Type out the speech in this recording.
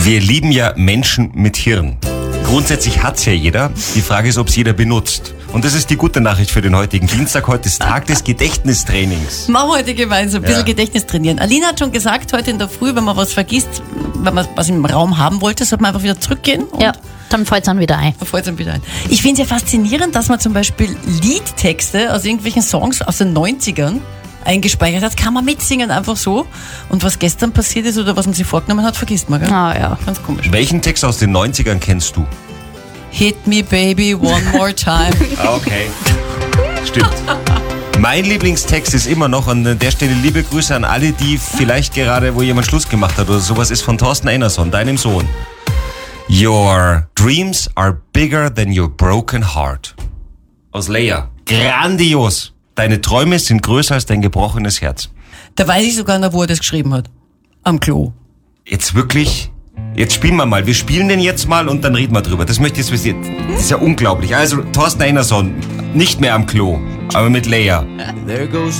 Wir lieben ja Menschen mit Hirn. Grundsätzlich hat's ja jeder. Die Frage ist, ob es jeder benutzt. Und das ist die gute Nachricht für den heutigen Dienstag. Heute ist Tag des Gedächtnistrainings. Machen wir heute gemeinsam ein bisschen Gedächtnis trainieren. Alina hat schon gesagt, heute in der Früh, wenn man was vergisst, wenn man was im Raum haben wollte, sollte man einfach wieder zurückgehen. Und Ja, dann fällt es dann wieder ein. dann fällt es dann wieder ein. Ich finde es ja faszinierend, dass man zum Beispiel Liedtexte aus irgendwelchen Songs aus den 90ern eingespeichert hat. Kann man mitsingen einfach so. Und was gestern passiert ist oder was man sich vorgenommen hat, vergisst man. Gell? Ah ja. Ganz komisch. Welchen Text aus den 90ern kennst du? Hit me baby one more time. Okay. Stimmt. Mein Lieblingstext ist immer noch, an der Stelle liebe Grüße an alle, die vielleicht gerade, wo jemand Schluss gemacht hat oder sowas, ist von Thorsten Einerson, deinem Sohn. Your dreams are bigger than your broken heart. Aus Leia. Grandios. Deine Träume sind größer als dein gebrochenes Herz. Da weiß ich sogar noch, wo er das geschrieben hat. Am Klo. Jetzt wirklich? Jetzt spielen wir mal. Wir spielen den jetzt mal und dann reden wir drüber. Das möchte ich jetzt wissen. Das ist ja unglaublich. Also, Thorsten Einerson, nicht mehr am Klo, aber mit Leia. There goes